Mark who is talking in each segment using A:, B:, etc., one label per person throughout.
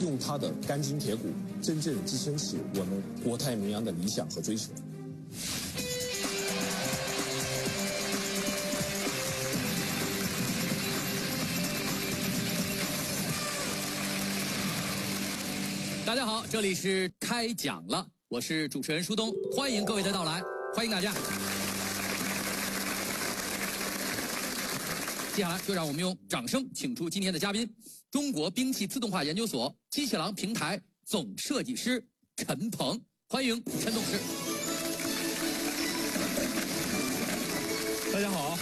A: 用它的干筋铁骨，真正支撑起我们国泰民安的理想和追求。
B: 大家好，这里是开讲了，我是主持人舒东，欢迎各位的到来，欢迎大家。接下来就让我们用掌声请出今天的嘉宾，中国兵器自动化研究所机器狼平台总设计师陈鹏，欢迎陈董事。
C: 大家好。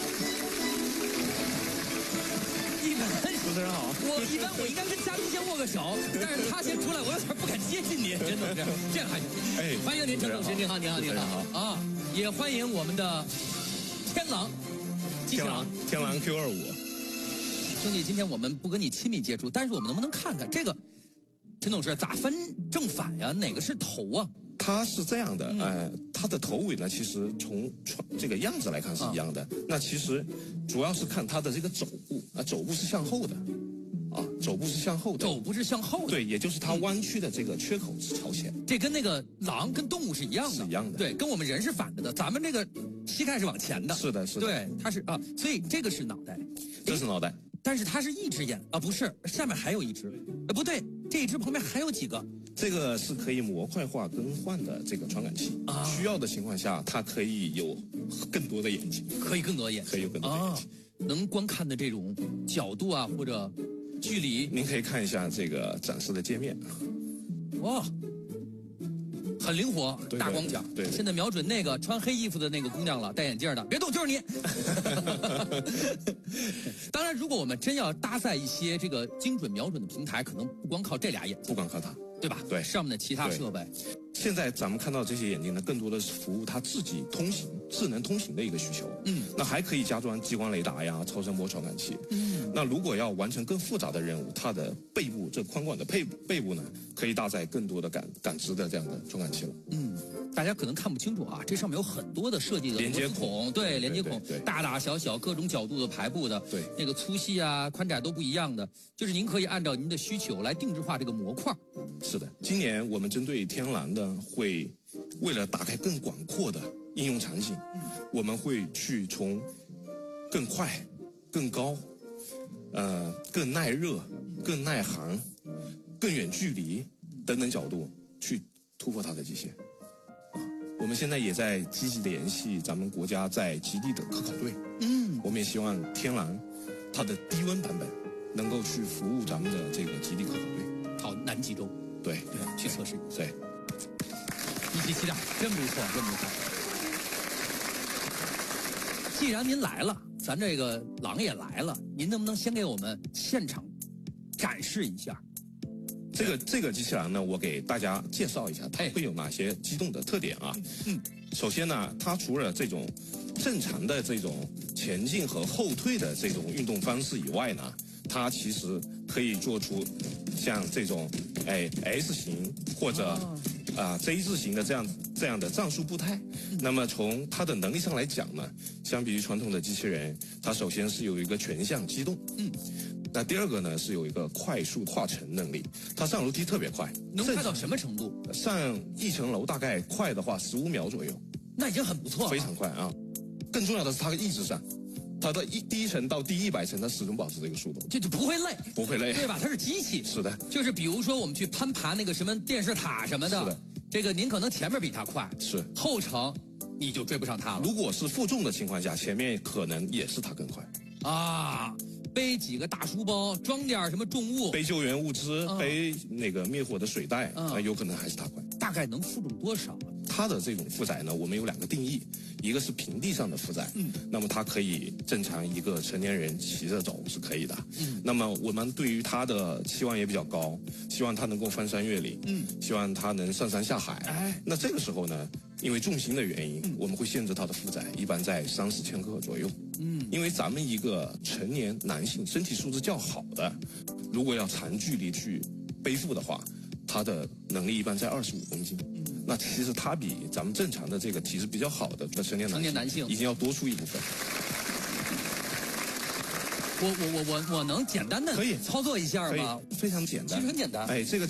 C: 主持人好。
B: 我应该跟嘉宾先握个手，但是他先出来，我有点不敢接近您，陈董事，这样还行。哎，欢迎您，陈董事，您好，您好，您好啊！也欢迎我们的天狼机器狼，
C: 天狼 Q25。
B: 兄弟，今天我们不跟你亲密接触，但是我们能不能看看这个陈董事咋分正反呀？哪个是头啊？
C: 它是这样的，它的头尾呢，其实从这个样子来看是一样的。那其实主要是看它的这个肘部啊，肘部是向后的，啊，肘部是向后的。
B: 肘部是向后的。
C: 对，也就是它弯曲的这个缺口是朝前。
B: 这跟那个狼跟动物是一样的。
C: 是一样的。对，
B: 跟我们人是反着的，咱们这个膝盖是往前的。
C: 是的，是的。
B: 对，它是啊，所以这个是脑袋。
C: 这是脑袋。
B: 但是它是一只眼啊，不是，下面还有一只，不对，这一只旁边还有几个。
C: 这个是可以模块化更换的这个传感器，需要的情况下，它可以有更多的眼睛，
B: 可以更多的眼睛，
C: 可以有更多的眼睛，
B: 能观看的这种角度啊或者距离，
C: 您可以看一下这个展示的界面。
B: 哇，很灵活，大光角。
C: 对，
B: 现在瞄准那个穿黑衣服的那个姑娘了，戴眼镜的，别动，就是你。当然，如果我们真要搭载一些这个精准瞄准的平台，可能不光靠这俩眼睛，
C: 不光靠它，
B: 对吧？
C: 对，
B: 上面的其他设备。
C: 现在咱们看到这些眼镜呢，更多的是服务它自己通行、智能通行的一个需求。那还可以加装激光雷达呀、超声波传感器。那如果要完成更复杂的任务，它的背部这宽管的背部呢，可以搭载更多的感知的这样的传感器了。
B: 大家可能看不清楚啊，这上面有很多的设计的
C: 连接孔，
B: 对，连接孔，大大小小各种角度的排布的，
C: 对，
B: 那个粗细啊、宽窄都不一样的，就是您可以按照您的需求来定制化这个模块。
C: 是的，今年我们针对天蓝的会为了打开更广阔的应用场景，我们会去从更快、更高、更耐热、更耐寒、更远距离等等角度去突破它的极限。我们现在也在积极联系咱们国家在极地的科考队。我们也希望天蓝它的低温版本能够去服务咱们的这个极地科考队。
B: 到南极洲。
C: 对，
B: 去测试。
C: 对，
B: 一起期待，真不错，真不错。既然您来了，咱这个狼也来了，您能不能先给我们现场展示一下？
C: 这个机器人呢，我给大家介绍一下，它会有哪些机动的特点啊？首先呢，它除了这种正常的这种前进和后退的这种运动方式以外呢，它其实可以做出像这种S 型或者Z 字形的这样的战术步态。那么从它的能力上来讲呢，相比于传统的机器人，它首先是有一个全向机动。那第二个呢，是有一个快速跨层能力，它上楼梯特别快，
B: 能快到什么程度？
C: 上一层楼大概快的话15秒左右，
B: 那已经很不错了，
C: 非常快啊！更重要的是它的意志上，它的第一层到第100层，它始终保持这个速度，
B: 这就不会累，
C: 不会累，
B: 对吧？它是机器，
C: 是的。
B: 就是比如说我们去攀爬那个什么电视塔什么的，
C: 是的，
B: 这个您可能前面比它快，
C: 是
B: 后程你就追不上它了。
C: 如果是负重的情况下，前面可能也是它更快
B: 啊。背几个大书包，装点什么重物，
C: 背救援物资，背那个灭火的水袋，有可能还是它快。
B: 大概能负重多少啊？
C: 它的这种负载呢，我们有2个定义，一个是平地上的负载，那么它可以正常一个成年人骑着走是可以的，那么我们对于它的期望也比较高，希望它能够翻山越岭，希望它能上山下海。那这个时候呢，因为重心的原因，我们会限制它的负载，一般在30千克左右。因为咱们一个成年男性身体素质较好的，如果要长距离去背负的话，它的能力一般在25公斤。那其实它比咱们正常的这个体质比较好的成年男性已经要多出一部分。
B: 我能简单的
C: 可以
B: 操作一下吗？
C: 非常简单，
B: 其实很简单。
C: 这个